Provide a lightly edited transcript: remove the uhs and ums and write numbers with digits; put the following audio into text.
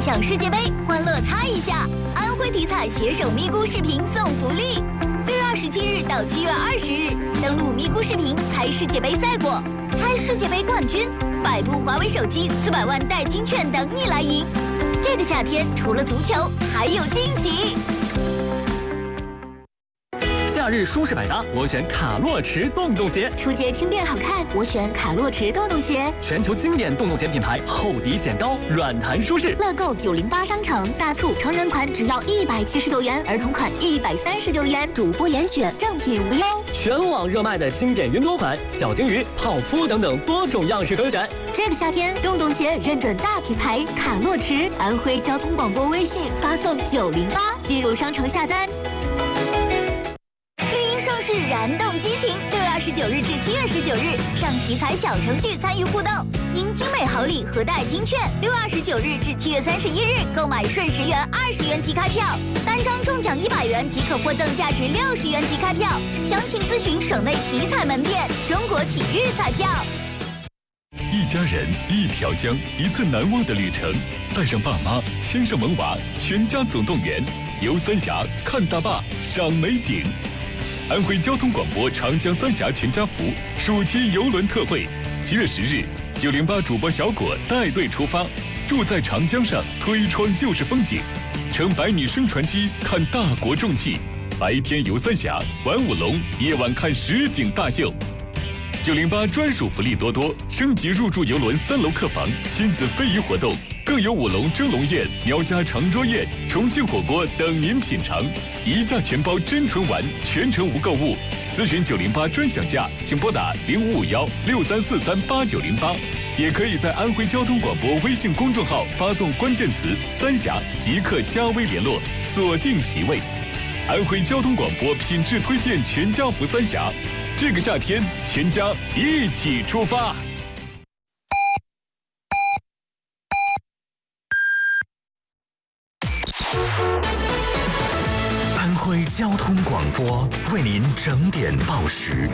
享世界杯，欢乐猜一下。安徽体彩携手咪咕视频送福利，6月27日到7月20日，登录咪咕视频猜世界杯赛果，猜世界杯冠军，100部华为手机，400万代金券等你来赢。这个夏天除了足球，还有惊喜。 夏日舒适百搭，我选卡洛驰洞洞鞋； 出街轻便好看，我选卡洛驰洞洞鞋。 全球经典洞洞鞋品牌，厚底显高，软弹舒适。 乐购908商城大促，成人款只要179元，儿童款139元，主播严选，正品无忧。 全网热卖的经典云朵款，小金鱼、泡芙等等多种样式可选。 这个夏天，洞洞鞋认准大品牌卡洛驰，安徽交通广播微信发送908，进入商城下单。 盛世燃动激情，6月29日至7月19日，上体彩小程序参与互动，赢精美好礼和带金券。6月29日至7月31日，购买顺10元、20元即开票，单张中奖100元即可获赠价值60元即开票。详情咨询省内体彩门店。中国体育彩票。 一家人，一条江，一次难忘的旅程。带上爸妈，牵上萌娃，全家总动员，游三峡，看大坝，赏美景。 安徽交通广播长江三峡全家福暑期邮轮特惠，7月10日，908主播小果带队出发，住在长江上，推窗就是风景，乘百米升船机看大国重器，白天游三峡，玩舞龙，夜晚看实景大秀。908专属福利多多，升级入住邮轮3楼客房，亲子非遗活动，更有舞龙蒸笼宴、苗家长桌宴、重庆火锅等您品尝。 一价全包真纯丸，全程无购物。咨询908专享价，请拨打055163438908，也可以在安徽交通广播微信公众号发送关键词“三峡”，即刻加微联络，锁定席位。安徽交通广播品质推荐全家福三峡，这个夏天全家一起出发。 安徽交通广播为您整点报时。